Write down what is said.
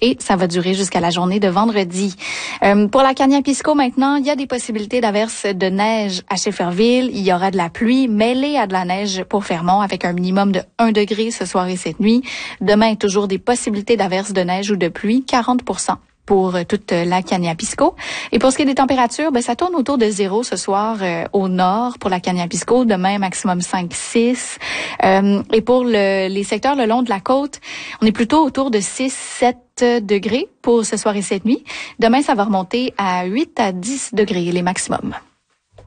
et ça va durer jusqu'à la journée de vendredi. Pour la Kaniapisco maintenant, il y a des possibilités d'averses de neige à Schefferville. Il y aura de la pluie mêlée à de la neige pour Fermont avec un minimum de 1 degré ce soir et cette nuit. Demain, toujours des possibilités d'averses de neige ou de pluie, 40% pour toute la Kaniapisco. Et pour ce qui est des températures, ça tourne autour de 0 ce soir au nord pour la Kaniapisco. Demain, maximum 5-6. Et pour les secteurs le long de la côte, on est plutôt autour de 6-7 degrés pour ce soir et cette nuit. Demain, ça va remonter à 8 à 10 degrés les maximums.